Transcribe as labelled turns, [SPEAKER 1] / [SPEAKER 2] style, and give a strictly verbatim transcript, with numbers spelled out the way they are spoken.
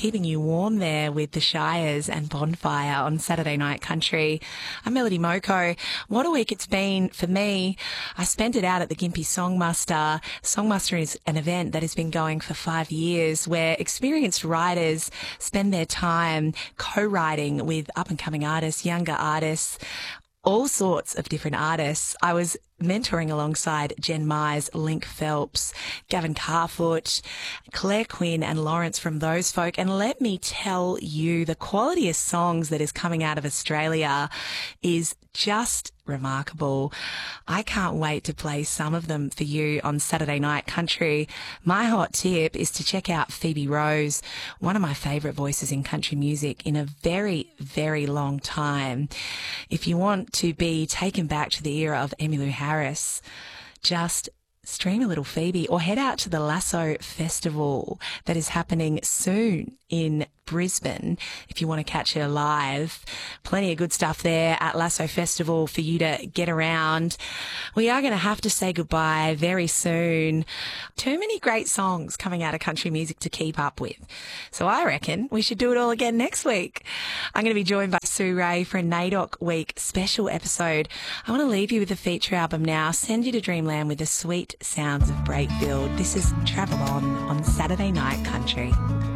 [SPEAKER 1] keeping you warm there with the Shires and Bonfire on Saturday Night Country. I'm Melody Moko. What a week it's been for me. I spent it out at the Gympie Songmuster. Songmuster is an event that has been going for five years where experienced writers spend their time co-writing with up-and-coming artists, younger artists, all sorts of different artists. I was mentoring alongside Jen Myers, Link Phelps, Gavin Carfoot, Claire Quinn and Lawrence from Those Folk. And let me tell you, the quality of songs that is coming out of Australia is just remarkable. I can't wait to play some of them for you on Saturday Night Country. My hot tip is to check out Phoebe Rose, one of my favourite voices in country music in a very, very long time. If you want to be taken back to the era of Emmylou Harris, just stream a little Phoebe or head out to the Lasso Festival that is happening soon in Brisbane if you want to catch her live. Plenty of good stuff there at Lasso Festival for you to get around. We are going to have to say goodbye very soon. Too many great songs coming out of country music to keep up with. So I reckon we should do it all again next week. I'm going to be joined by Sue Ray for a NAIDOC Week special episode. I want to leave you with a feature album now, send you to Dreamland with the sweet sounds of Brakefield. This is Travel On on Saturday Night Country.